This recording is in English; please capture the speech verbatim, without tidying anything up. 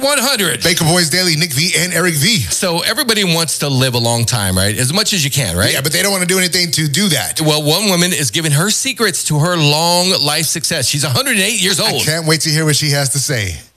one hundred. Baker Boys Daily, Nick V and Eric V. So everybody wants to live a long time, right? As much as you can, right? Yeah, but they don't want to do anything to do that. Well, one woman is giving her secrets to her long life success. She's one hundred eight years old. I can't wait to hear what she has to say.